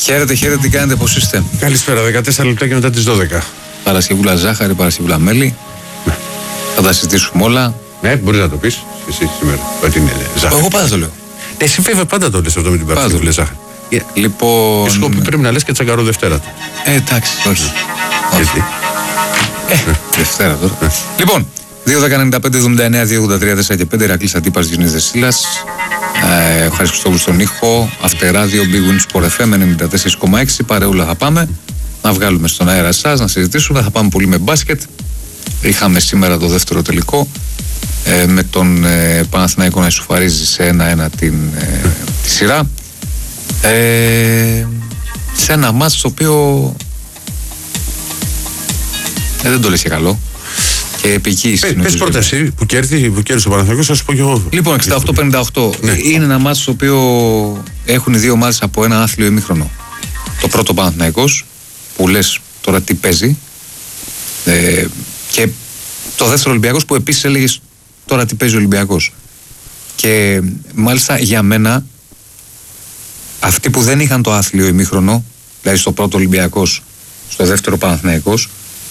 Χαίρετε, τι κάνετε, πώς είστε? Καλησπέρα, 14 λεπτά και μετά τις 12. Παρασκευούλα ζάχαρη, Παρασκευούλα μέλι. Ναι. Θα τα συζητήσουμε όλα. Ναι, μπορείς να το πεις εσύ σήμερα. Ότι είναι ζάχαρη. Εγώ πάντα το λέω. Εσύ βέβαια πάντα το λες αυτό με την Παρασκευούλα ζάχαρη. Λοιπόν. Σκοπή πρέπει να λες και τσακαρό Δευτέρα. Εντάξει, όχι. Γιατί? Δευτέρα τώρα. Λοιπόν, 2.195.79.283.4 και 5 Ηρακλής Αντίπας Γιουνής Δεσίλας. Ο Χάρης Χριστόγλου στον ήχο. Αυτεράδιο Big Win Sport FM 94,6. Παρεούλα θα πάμε. Να βγάλουμε στον αέρα σας, να συζητήσουμε. Θα πάμε πολύ με μπάσκετ. Είχαμε σήμερα το δεύτερο τελικό με τον Παναθηναϊκό να ισοφαρίζει σε 1-1 τη σειρά. Σε ένα μάτς το οποίο δεν το λες και καλό. Και επική πες πρώτα εσύ που κέρδισε ο Παναθηναϊκός, θα σου πω και εγώ. Λοιπόν, 68-58. Ναι. Είναι ένα μάτς το οποίο έχουν οι δύο ομάδες από ένα άθλιο ημίχρονο. Το πρώτο Παναθηναϊκός, που λες τώρα τι παίζει, και το δεύτερο Ολυμπιακός, που επίσης έλεγες τώρα τι παίζει ο Ολυμπιακός. Και μάλιστα για μένα αυτοί που δεν είχαν το άθλιο ημίχρονο, δηλαδή στο πρώτο Ολυμπιακός, στο δεύτερο Παναθηναϊκός,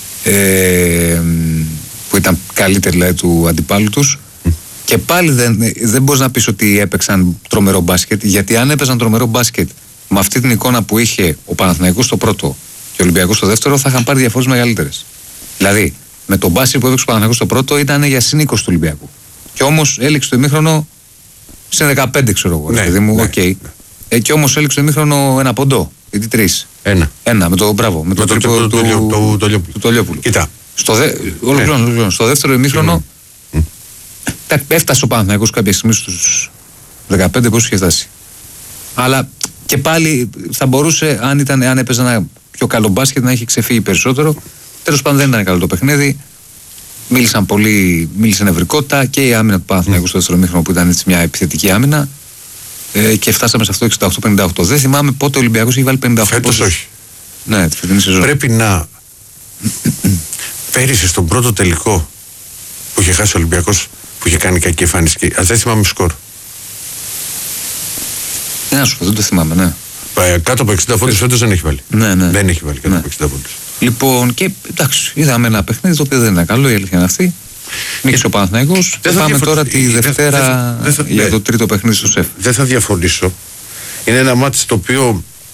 που ήταν καλύτερη δηλαδή του αντιπάλου τους, και πάλι δεν μπορείς να πεις ότι έπαιξαν τρομερό μπάσκετ, γιατί αν έπαιζαν τρομερό μπάσκετ με αυτή την εικόνα που είχε ο Παναθηναϊκός στο πρώτο και ο Ολυμπιακός στο δεύτερο, θα είχαν πάρει διαφορές μεγαλύτερες. Δηλαδή με τον μπάσκετ που έπαιξε ο Παναθηναϊκός στο πρώτο ήταν για συν 20 του Ολυμπιακού, και όμως έληξε το ημίχρονο συν 15, ξέρω εγώ. Ναι, δηλαδή μου, ναι, okay. Ναι. Και όμως έληξε το ημίχρονο ένα ποντό, γιατί 3. Ένα, με το μπράβο, με το τρίπο του Τολιόπουλου. Κοιτά. Στο δεύτερο ημίχρονο έφτασε ο Παναθηναϊκός κάποια στιγμή στους 15 πόσο είχε φτάσει. Αλλά και πάλι θα μπορούσε, αν έπαιζε ένα πιο καλό μπάσκετ, να έχει ξεφύγει περισσότερο. Τέλος πάντων δεν ήταν καλό το παιχνίδι. Μίλησε νευρικότητα και η άμυνα του Παναθηναϊκού στο δεύτερο ημίχρονο, που ήταν έτσι μια επιθετική άμυνα. Και φτάσαμε σε αυτό 68-58. Δεν θυμάμαι πότε ο Ολυμπιακός έχει βάλει 58. Φέτος όχι. Ναι, τη φετινή σεζόν. Πρέπει να. Πέρυσι στον πρώτο τελικό που είχε χάσει ο Ολυμπιακός, που είχε κάνει κακή εμφάνιση, δεν θυμάμαι σκορ. Να σου πω, δεν το θυμάμαι, ναι. Κάτω από 60 πόντους φέτος δεν έχει βάλει. Ναι. Δεν έχει βάλει κάτω από 60 πόντους. Λοιπόν, και εντάξει, είδαμε ένα παιχνίδι το οποίο δεν ήταν καλό, η αλήθεια είναι αυτή. Νίκησε ο Παναθηναϊκός. Πάμε τώρα τη Δευτέρα για το τρίτο παιχνίδι στο ΣΕΦ. Δεν θα διαφωνήσω. Είναι ένα μάτι το οποίο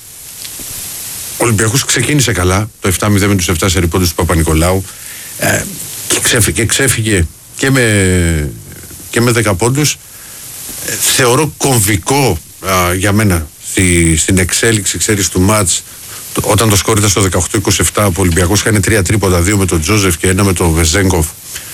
ο Ολυμπιακός ξεκίνησε καλά. Το 7-0 με τους 7 σερίποντους του Παπα-Νικολάου. Και ξέφυγε και με 10 πόντους. Θεωρώ κομβικό για μένα στην εξέλιξη, ξέρεις, του μάτς, όταν το σκόρ ήταν στο 18-27, ο Ολυμπιακός είχαν 3 τρίποντα, 2 με τον Τζόζεφ και 1 με τον Βεζέγκοφ.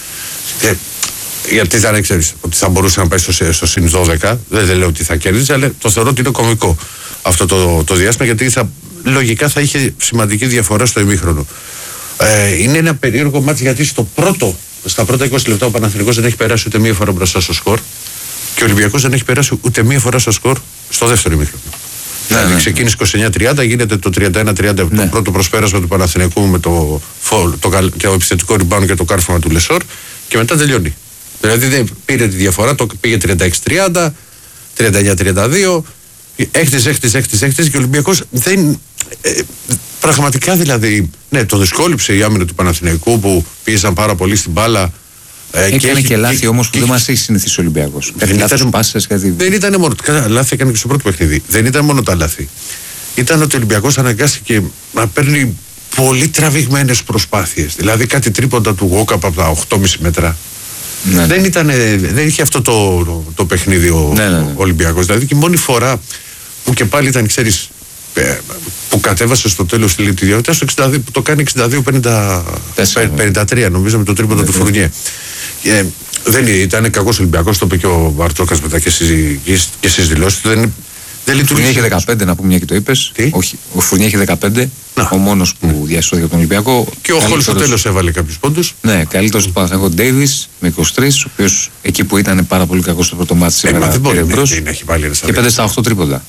Γιατί δεν ξέρεις ότι θα μπορούσε να πάει στο συν 12. Δεν λέω ότι θα κέρδιζε, αλλά το θεωρώ ότι είναι κομβικό αυτό το διάστημα, γιατί λογικά θα είχε σημαντική διαφορά στο ημίχρονο. Είναι ένα περίεργο μάτι, γιατί στα πρώτα 20 λεπτά ο Παναθηναϊκός δεν έχει περάσει ούτε μία φορά μπροστά στο σκορ, και ο Ολυμπιακός δεν έχει περάσει ούτε μία φορά στο σκορ στο δεύτερο ημίχρονο. Δηλαδή ξεκίνησε 29-30, γίνεται το 31-30, το πρώτο προσπέρασμα του Παναθηναϊκού με το επιθετικό rebound και το κάρφωμα του Λεσόρ, και μετά τελειώνει. Δηλαδή δεν πήρε τη διαφορά, το πήγε 36-30, 39-32, έκτιζε και ο Ολυμπιακός δεν. Πραγματικά δηλαδή, ναι, το δυσκόλυψε η άμυνα του Παναθηναϊκού, που πίεσαν πάρα πολύ στην μπάλα. Έκανε και λάθη όμως που δεν μας έχει συνηθίσει ο Ολυμπιακός. Δεν ήταν μόνο. Λάθη έκανε και στο πρώτο παιχνίδι. Δεν ήταν μόνο τα λάθη. Ήταν ότι ο Ολυμπιακός αναγκάστηκε να παίρνει πολύ τραβηγμένες προσπάθειες. Δηλαδή κάτι τρίποντα του Γόκαπ από τα 8,5 μέτρα. Ναι. Δεν είχε αυτό το παιχνίδι ο Ολυμπιακός. Δηλαδή και η μόνη φορά που και πάλι ήταν, ξέρεις, που κατέβασε στο τέλος τη ιδιότητα, στο 62, που το κάνει 62-53, νομίζω, με το τρίποντο του Φουρνιέ. Δεν ήταν κακός Ολυμπιακός, το είπε και ο Μπαρτζόκας μετά και εσείς δηλώσετε. Δεν λειτουργήσε. Ο Φουρνιέ είχε 15, να πούμε, μια και το είπες. Όχι, ο Φουρνιέ είχε 15, ο μόνος που διασώθηκε από τον Ολυμπιακό. Και ο Χολ στο τέλος έβαλε κάποιους πόντους. Ναι, καλύτερος του Παναθηναϊκού Ντέιβις με 23, ο οποίος εκεί που ήταν πάρα πολύ κακός στο πρώτο μάτι σήμερα. Δεν μπορεί να έχει βάλει και 5 στα 8 τρίποντα.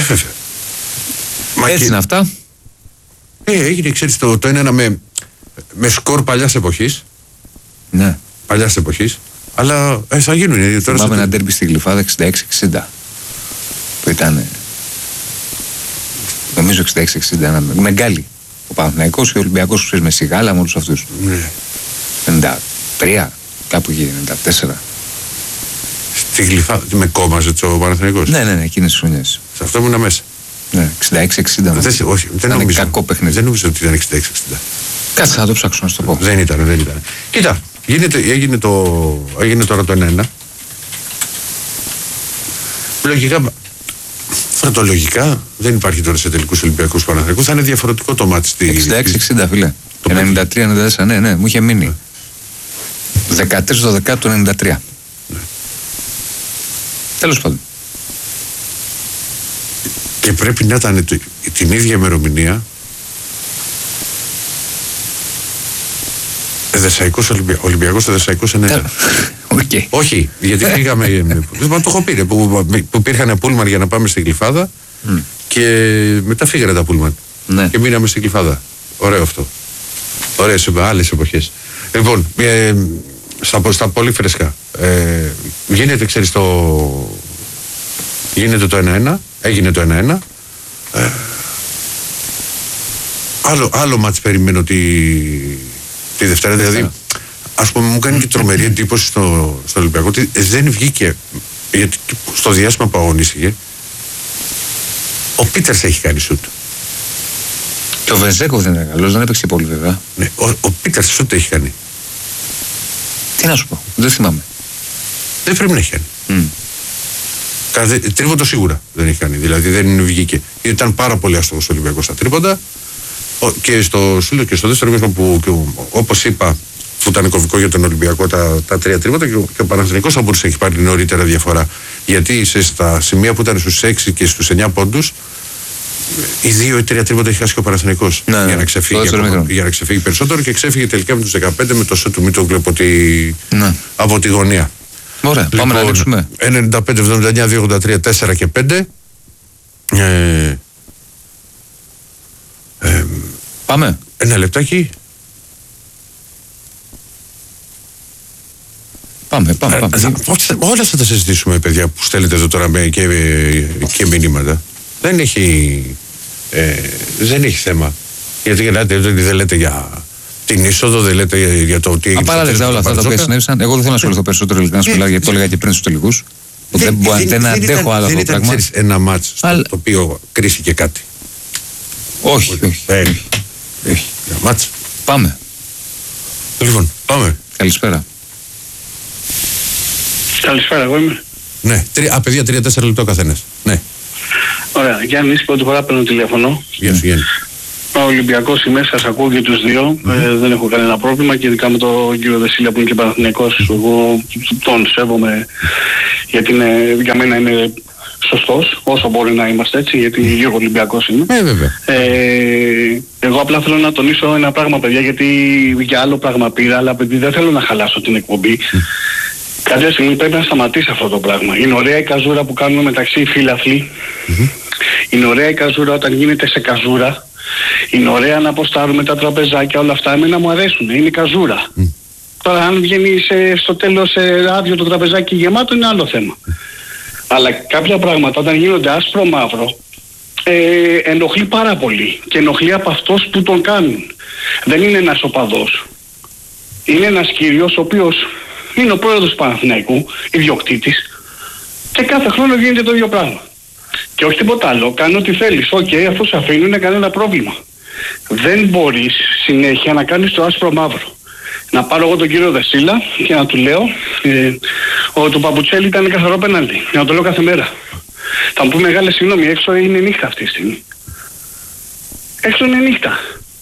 Έτσι είναι αυτά. Έγινε, ξέρεις, το 1-1 με σκορ παλιάς εποχής. Ναι. Παλιάς εποχής. Αλλά θα γίνουν. Θυμάμαι ένα ντέρμπι στη Γλυφάδα 66-60. Που ήταν Νομίζω 66-60. Μεγάλη. Ο Παναθηναϊκός και ο Ολυμπιακός που ξέρει με Σιγάλα με όλους αυτούς. Ναι. 93, κάπου εκεί, 94. Στη Γλυφάδα, με κόμμαζε ο Παναθηναϊκός. Ναι, εκείνες τις χρονιές. Σε αυτό ήμουν μέσα. Ναι, 66-60. Όχι, δεν νομίζω. Κακό παιχνίδι. Δεν νομίζω ότι ήταν 66-60. Κάτσε να το ψάξω να σου το πω. Δεν ήταν. Κοίτα, έγινε τώρα το 1-1. Λογικά, φρατολογικά δεν υπάρχει τώρα σε τελικούς Ολυμπιακούς Παναθηναϊκούς. Θα είναι διαφορετικό το μάτι. 66-60, φίλε. 93-94, ναι, μου είχε μείνει. 13-12 του 93. Τέλος πάντων. Και πρέπει να ήταν την ίδια ημερομηνία Ολυμπιακός στο Δεσσαϊκός 90. Okay. Όχι, γιατί πήγαμε. Το έχω πει, που υπήρχαν πούλμαν για να πάμε στην Γλυφάδα και μετά φύγανε τα πούλμαν. Ναι. Και μείναμε στην Γλυφάδα. Ωραίο αυτό. Ωραίες άλλες εποχές. Λοιπόν, στα πολύ φρέσκα. Γίνεται, ξέρεις, γίνεται το 1-1. Έγινε το 1-1. Άλλο μάτς περιμένω τη Δευτέρα. Δηλαδή, ας πούμε, μου κάνει και τρομερή εντύπωση στο Ολυμπιακό ότι δεν βγήκε. Γιατί στο διάστημα που αγωνίστηκε, ο Πίτερς έχει κάνει σούτ. Και ο Βεζέκοφ δεν είναι καλός, δεν έπαιξε πολύ βέβαια. Ναι, ο Πίτερς σούτ έχει κάνει. Τι να σου πω, δεν θυμάμαι. Δεν πρέπει να έχει κάνει. Τρίποντο σίγουρα δεν έχει κάνει. Δηλαδή δεν βγήκε. Ήταν πάρα πολύ άστοχος ο Ολυμπιακός στα τρίποντα. Και στο δεύτερο μήχρονο που, όπως είπα, που ήταν κομβικό για τον Ολυμπιακό τα τρία τρίποτα, και ο Παναθηναϊκός θα μπορούσε να έχει πάρει νωρίτερα διαφορά. Γιατί στα σημεία που ήταν στους 6 και στους 9 πόντους, οι 2 ή 3 τρίποτα έχει χάσει και ο Παναθηναϊκός. Ναι, για να ξεφύγει περισσότερο, και ξέφυγε τελικά με τους 15 με το σούτ του Μίτογλου από τη γωνία. Ωραία, λοιπόν, πάμε να ανοίξουμε. 95, 79, 283, 4 και 5. Πάμε. Ένα λεπτάκι. Πάμε. Όλα θα τα συζητήσουμε, παιδιά, που στέλνετε εδώ τώρα και μηνύματα. Δεν έχει θέμα. Γιατί δεν λέτε για την είσοδο, δεν λέτε για το τι. Απαράδεκτα όλα αυτά τα οποία συνέβησαν. Εγώ δεν θέλω να ασχοληθώ περισσότερο ειλικρινά σου μιλάω, γιατί το έλεγα και πριν στους τελικούς. Δεν αντέχω άλλο αυτό το πράγμα. Δεν ήταν ένα μάτς στο οποίο κρίθηκε κάτι. Όχι. Μάτς. Πάμε. Λοιπόν, πάμε. Καλησπέρα. Καλησπέρα, εγώ είμαι. Ναι, παιδιά, 3-4 λεπτά ο καθένας. Ναι. Ωραία, Γιάννης, πρώτη φορά παίρνω τηλέφωνο. Γεια σου, Γιάννη. Ο Ολυμπιακός είμαι, σας ακούω και τους δύο. Δεν έχω κανένα πρόβλημα, και ειδικά με τον κύριο Δεσίλα που είναι και Παναθηναϊκός. Εγώ τον σέβομαι, γιατί για μένα είναι σωστός, όσο μπορεί να είμαστε έτσι, γιατί λίγο Ολυμπιακός είμαι. Βέβαια. Εγώ απλά θέλω να τονίσω ένα πράγμα, παιδιά, γιατί για άλλο πράγμα πήρα, αλλά επειδή δεν θέλω να χαλάσω την εκπομπή. Κάποια στιγμή πρέπει να σταματήσει αυτό το πράγμα. Είναι ωραία η καζούρα που κάνουμε μεταξύ φίλαθλοι. Είναι ωραία η καζούρα όταν γίνεται σε καζούρα. Είναι ωραία να αποστάρουμε τα τραπεζάκια, όλα αυτά. Εμένα μου αρέσουν, είναι καζούρα. Τώρα αν βγαίνει στο τέλος άδειο το τραπεζάκι γεμάτο είναι άλλο θέμα. Αλλά κάποια πράγματα όταν γίνονται άσπρο μαύρο ενοχλεί πάρα πολύ. Και ενοχλεί από αυτός που τον κάνουν. Δεν είναι ένας οπαδός. Είναι ένας κύριος ο οποίος είναι ο πρόεδρος του Παναθηναϊκού, ιδιοκτήτης, και κάθε χρόνο γίνεται το ίδιο πράγμα. Και όχι τίποτα άλλο, κάνει ό,τι θέλεις. Αφού σε αφήνουν είναι κανένα πρόβλημα. Δεν μπορείς συνέχεια να κάνεις το άσπρο μαύρο. Να πάρω εγώ τον κύριο Δεσίλα και να του λέω ότι το Παπουτσέλη ήταν καθαρό πέναλτι. Να το λέω κάθε μέρα. Θα μου πει μεγάλη συγγνώμη, έξω είναι νύχτα αυτή τη στιγμή. Έξω είναι νύχτα.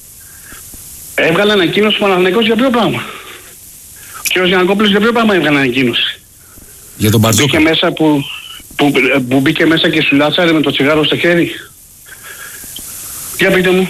Έβγαλε ανακοίνωση ο Παναθηναϊκός για ποιο πράγμα? Ο κύριος Γιαννακόπουλος για ποιο πράγμα έβγαλε ανακοίνωση? Για τον Μπαρτζόκα. Μπήκε μέσα που μπήκε μέσα και σου λάτσαρε με το τσιγάρο στο χέρι. Για πείτε μου.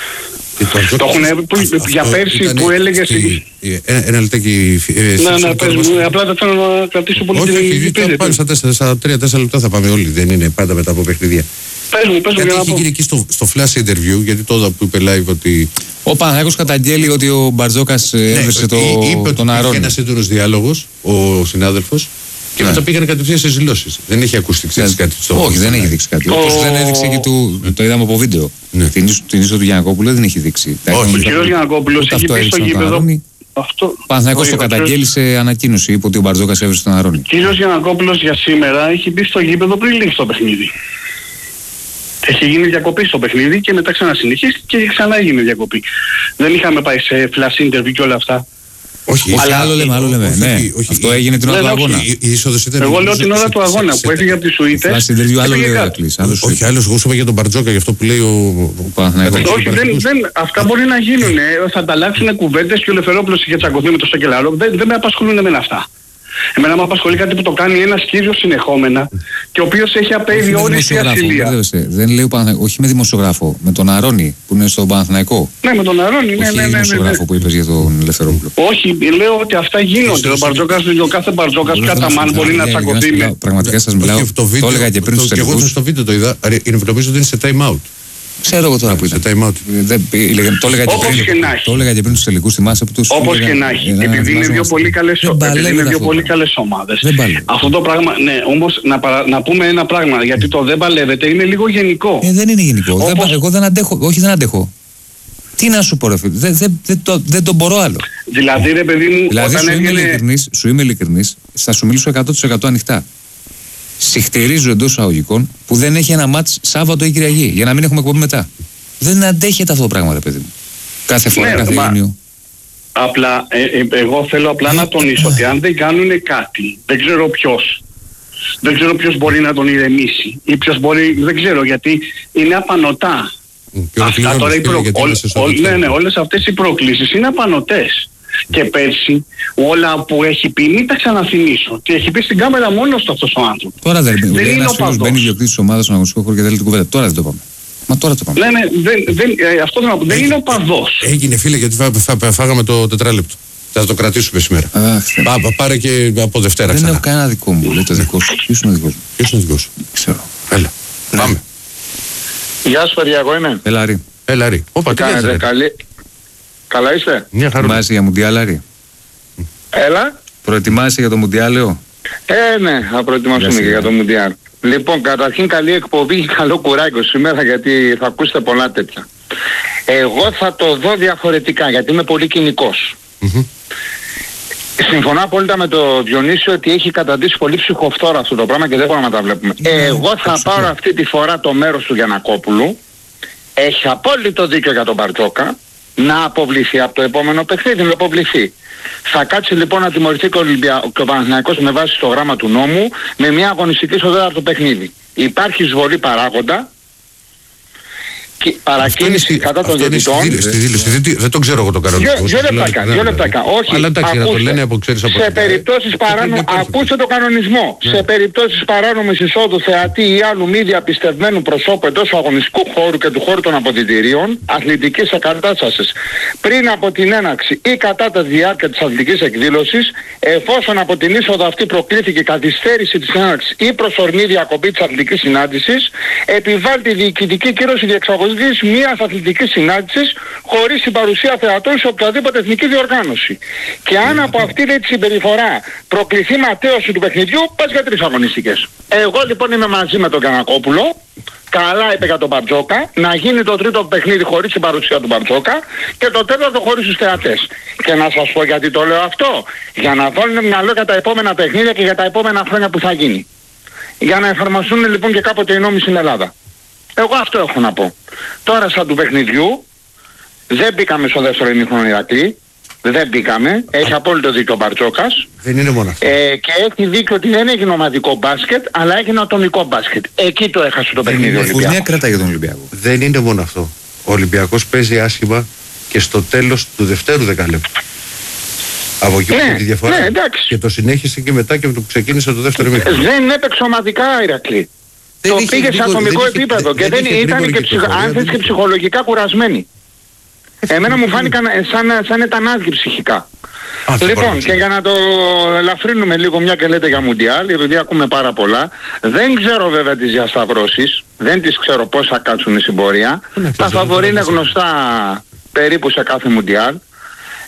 Το έχουν για πέρσι που έλεγες. Ένα λεπτάκι. Ναι, πες μου. Απλά δεν θέλω να κρατήσω πολύ την επίδεση. Πάμε στα 3-4 λεπτά θα πάμε όλοι. Δεν είναι πάντα μετά από παιχνίδια. Πες μου για να πω. Έχει γίνει εκεί στο flash interview, γιατί τότε που είπε live ότι. Ο Παναθηναϊκός καταγγέλει ότι ο Μπαρτζόκας έβρισε τον Αρώνη. Είχε ένας έντονος διάλογος ο συνάδελφος Και μετά πήγανε κατευθείαν σε δηλώσεις. Δεν έχει ακούσει κάτι στο. Όχι, δεν έχει δείξει κάτι. Όπως δεν έδειξε και το είδαμε από βίντεο. Την ίσο του Γιαννακόπουλου δεν έχει δείξει. Ο κ. Γιαννακόπουλος έχει πει στο γήπεδο. Ο Παναθηναϊκός το καταγγέλισε ανακοίνωση, είπε ότι ο Μπαρτζόκας έβρισε τον Αρώνη. Ο κ. Γιαννακόπουλος για σήμερα έχει μπει στο γήπεδο πριν λήξει το παιχνίδι. Έχει γίνει διακοπή στο παιχνίδι και μετά ξανασυνεχίστηκε και ξανά έγινε διακοπή. Δεν είχαμε πάει σε flash interview και όλα αυτά. Όχι, αλλά άλλο λέμε. Ναι, αυτό έγινε την ώρα του αγώνα. Εγώ λέω την ώρα του αγώνα που έφυγε από τις Σουίτες. Flash interview άλλο λέει ο Ηρακλής. Όχι, άλλος εγώ σου είπα για τον Μπαρτζόκα, για αυτό που λέει ο Παναθηναϊκός. Όχι, αυτά μπορεί να γίνουν. Θα τα αλλάξουν κουβέντες και ο Λεφερόπουλος είχε τσακωθεί με τον Σακελαρό. Δεν με απασχολούν εμένα αυτά. Εμένα με απασχολεί κάτι που το κάνει ένας κύριος συνεχόμενα και ο οποίος έχει απεριόριστη ασυλία. Δεν λέει όχι με δημοσιογράφο, με τον Αρώνη που είναι στον Παναθηναϊκό. Ναι, με τον Αρώνη, ναι. Όχι με δημοσιογράφο που είπες για τον Λεφερόπουλο. Όχι, λέω ότι αυτά γίνονται. Ο Μπαρτζόκας, ο κάθε Μπαρτζόκας κατά μάν μπορεί να τσακωθεί με. Πραγματικά σας μιλάω, το έλεγα και πριν στους τελικούς. Και εγώ στο βίντεο το είδα, νομίζω ότι είναι σε time out. Ξέρω εγώ τώρα που ήταν. Το έλεγα και πριν τους τελικούς, θυμάσαι που τους. Όπως και να έχει. Επειδή είναι δύο πολύ καλές ομάδες. Αυτό το πράγμα, ναι, όμως να πούμε ένα πράγμα, γιατί το δεν παλεύεται είναι λίγο γενικό. Δεν είναι γενικό. Εγώ δεν αντέχω. Όχι, δεν αντέχω. Τι να σου πω, ρε φίλε. Δεν το μπορώ άλλο. Δηλαδή, ρε παιδί μου, σου είμαι ειλικρινής, θα σου μιλήσω 100% ανοιχτά. Συχτηρίζω εντός εισαγωγικών που δεν έχει ένα μάτς Σάββατο ή Κυριακή για να μην έχουμε εκπομπή μετά. Δεν αντέχεται αυτό το πράγμα, ρε παιδί μου. Κάθε φορά, κάθε Ιούνιο. Απλά, εγώ θέλω απλά να τονίσω ότι αν δεν κάνουν κάτι, δεν ξέρω ποιος. Δεν ξέρω ποιος μπορεί να τον ηρεμήσει ή ποιος μπορεί, δεν ξέρω, γιατί είναι απανωτά. Αυτά τώρα όλες αυτές οι προκλήσεις είναι απανωτές. Και πέρσι όλα που έχει πει, μην τα ξαναθυμίσω. Και έχει πει στην κάμερα μόνος του αυτός ο άνθρωπος. Τώρα δεν είναι ένας φίλος μπαίνει ιδιοκτήτης της ομάδας στον αγωνιστικό χώρο και θέλει την κουβέντα. Τώρα δεν το πάμε. Μα τώρα το πάμε. Αυτό δεν είναι ο παδός. Έγινε, φίλε, γιατί φάγαμε το τετράλεπτο. Θα το κρατήσουμε σήμερα. Πάρε και από Δευτέρα ξανά. Δεν έχω κανένα δικό μου. Λέει το δικό σου. Ποιος είναι ο δικός μου? Ποιος είναι ο δικός σου? Ξέρω. Έλα. Πάμε. Γεια σου, παιδιά, εγώ είμαι. Έλα, Ρη. Όπα, τι κάνετε? Καλά είστε? Μια χαρά. Προετοιμάσαι για Μουντιάλ, Άρη? Έλα. Προετοιμάσαι για το Μουντιάλ, λέω? Ναι, θα προετοιμαστούμε και για το Μουντιάλ. Λοιπόν, καταρχήν καλή εκπομπή και καλό κουράγιο σήμερα, γιατί θα ακούσετε πολλά τέτοια. Εγώ θα το δω διαφορετικά, γιατί είμαι πολύ κοινικός. Συμφωνώ απόλυτα με το Διονύσιο ότι έχει καταντήσει πολύ ψυχοφθόρα αυτό το πράγμα και δεν μπορούμε να τα βλέπουμε. Εγώ θα πάρω αυτή τη φορά το μέρος του Γιαννακόπουλου. Έχει απόλυτο δίκιο για τον Μπαρτζόκα να αποβληθεί από το επόμενο παιχνίδι, να αποβληθεί. Θα κάτσει λοιπόν να τιμωρηθεί και ο Παναθηναϊκός με βάση το γράμμα του νόμου με μια αγωνιστική στο τέταρτο παιχνίδι. Υπάρχει εισβολή παράγοντα και παρακίνηση κατά των διαιτητών. Δεν το ξέρω εγώ το κανονισμό. Δύο λεπτάκια. Όχι, αλλά εντάξει, να το λένε από ξέρεις από. Σε περιπτώσεις παράνομης, ακούστε το κανονισμό. Σε περιπτώσεις παράνομης εισόδου θεατή ή άλλου μη διαπιστευμένου προσώπου εντός του αγωνιστικού χώρου και του χώρου των αποδυτηρίων αθλητικής εγκατάστασης πριν από την έναρξη ή κατά τη διάρκεια της αθλητικής εκδήλωσης, εφόσον από την είσοδο αυτή προκλήθηκε καθυστέρηση της έναρξης ή προσωρινή διακοπή της αθλητικής συνάντησης, επιβάλλει τη διοικητική κύρωση διεξαγωγής μιας αθλητικής συνάντησης χωρίς την παρουσία θεατών σε οποιαδήποτε εθνική διοργάνωση. Και αν από αυτή τη συμπεριφορά προκληθεί ματέωση του παιχνιδιού, πας για 3 αγωνιστικές. Εγώ λοιπόν είμαι μαζί με τον Γιαννακόπουλο. Καλά είπε για τον Μπαρτζόκα, να γίνει το τρίτο παιχνίδι χωρίς την παρουσία του Μπαρτζόκα και το τέταρτο χωρίς τους θεατές. Και να σας πω γιατί το λέω αυτό. Για να δώσουν μυαλό για τα επόμενα παιχνίδια και για τα επόμενα χρόνια που θα γίνει. Για να εφαρμοστούν λοιπόν και κάποτε οι νόμοι στην Ελλάδα. Εγώ αυτό έχω να πω. Τώρα σαν του παιχνιδιού δεν μπήκαμε στο δεύτερο ημίχρονο Ηρακλή. Δεν μπήκαμε. Έχει απόλυτο δίκιο ο Μπαρτζόκας. Δεν είναι μόνο αυτό. Και έχει δίκιο ότι δεν έγινε ομαδικό μπάσκετ, αλλά έγινε ατομικό μπάσκετ. Εκεί το έχασε το παιχνίδι ο Ολυμπιακός. Μια κρατά για τον Ολυμπιακό. Δεν είναι μόνο αυτό. Ο Ολυμπιακός παίζει άσχημα και στο τέλος του δευτέρου δεκαλέπτου. Από εκεί που τη διαφορά. Ναι, και το συνέχισε και μετά και το ξεκίνησε το δεύτερο ημίχρονο. Δεν έπαιξε ομαδικά Ηρακλή. Το πήγε σε ατομικό επίπεδο και δεν ήταν και ψυχολογικά κουρασμένοι. Εμένα μου φάνηκαν σαν ήταν άδειοι ψυχικά. Λοιπόν, και για να το ελαφρύνουμε λίγο, μια και λέτε για Μουντιάλ, επειδή ακούμε πάρα πολλά, δεν ξέρω βέβαια τις διασταυρώσεις, δεν τις ξέρω πώς θα κάτσουν στην πορεία. Τα φαβορί είναι γνωστά περίπου σε κάθε Μουντιάλ.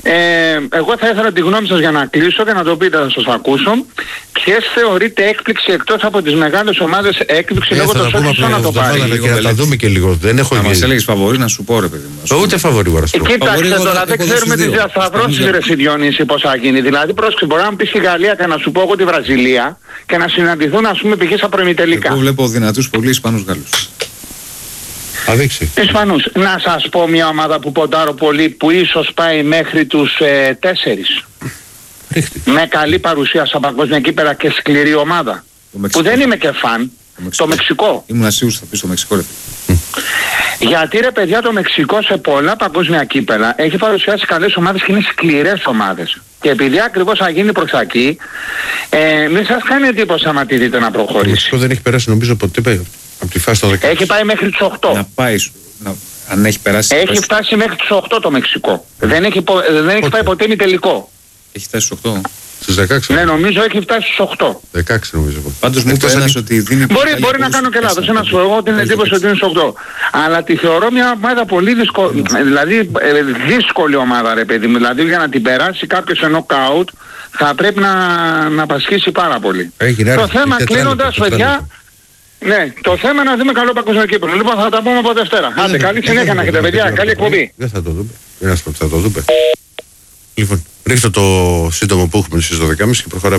Εγώ θα ήθελα τη γνώμη σας για να κλείσω και να το πείτε, να σας ακούσω. Ποιες θεωρείτε έκπληξη εκτός από τις μεγάλες ομάδες, έκπληξη λόγω των σώσεων να το πάρει? Να τα δούμε και λίγο. Δεν έχω να μας έλεγες φαβορί να σου πω, ρε παιδί μου. Ούτε φαβορί μπορώ να σου πω. Κοίταξε τώρα, δεν ξέρουμε τις διασταυρώσεις, ρε Διονύση, πώς θα γίνει. Δηλαδή, πρόσεξε, μπορεί να μου πεις η Γαλλία και να σου πω εγώ τη Βραζιλία και να συναντηθούν, ας πούμε, π.χ. στα προημιτελικά. Εγώ βλέπω δυνατούς πολύ Ισπανούς Γάλλους. Αδείξει. Ισπανούς. Να σας πω μια ομάδα που ποντάρω πολύ, που ίσως πάει μέχρι τους 4. Με καλή παρουσία στα παγκόσμια κύπερα και σκληρή ομάδα. Που δεν είμαι και φαν. Το Μεξικό. Ήμουν σίγουρος θα πεις το Μεξικό, ρε. Γιατί ρε παιδιά, το Μεξικό σε πολλά παγκόσμια κύπελα έχει παρουσιάσει καλές ομάδες και είναι σκληρές ομάδες. Και επειδή ακριβώς θα γίνει προς τα εκεί, μην σας κάνει εντύπωση άμα τη δείτε να προχωρήσει. Το Μεξικό δεν έχει περάσει νομίζω ποτέ από τη φάση των 16. Έχει πάει μέχρι τους 8. Να πάει, αν έχει περάσει. Έχει φτάσει μέχρι τους 8 το Μεξικό. Δεν έχει πάει ποτέ μη τελικό. Έχει φτάσει στους 8. Στους 16. Ναι, νομίζω έχει φτάσει στους 8. 16 νομίζω. Πάντως μου είπε ένας ότι δίνει... Μπορεί να κάνω και λάθος. Ένας σου εγώ την εντύπωση ότι είναι στους 8. Αλλά τη θεωρώ μια ομάδα πολύ δύσκολη. Δηλαδή δύσκολη ομάδα, ρε παιδί μου. Δηλαδή για να την περάσει κάποιος σε νοκάουτ θα πρέπει να πασχίσει πάρα πολύ. Το θέμα κλείνοντας, παιδιά. Ναι, το θέμα να δούμε καλό παγκόσμιο κύπελλο. Λοιπόν, θα τα πούμε από Δευτέρα. Άντε, καλή συνέχεια να έχετε, παιδιά. Καλή εκπομπή. Δεν θα το δούμε. Θα το δούμε. Λοιπόν, ρίχνω το σύντομο που έχουμε στις 12.30 και προχωράμε.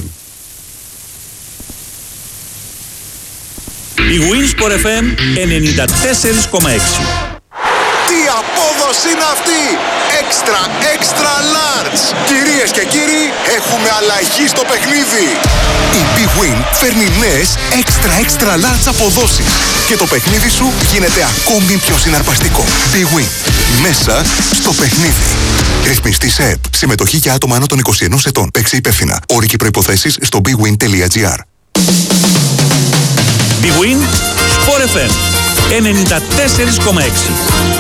Η Winsport FM 94,6. Τι απόδοση είναι αυτή! Extra large! Κυρίες και κύριοι, έχουμε αλλαγή στο παιχνίδι! Η Big Win φέρνει νέες extra large αποδόσεις και το παιχνίδι σου γίνεται ακόμη πιο συναρπαστικό. Big Win. Μέσα στο παιχνίδι. Ρυθμιστή σε ΕΠ. Συμμετοχή για άτομα άνω των 21 ετών. Παίξε υπεύθυνα. Όροι και προϋποθέσεις στο bigwin.gr. Big Win Sport FM 94,6.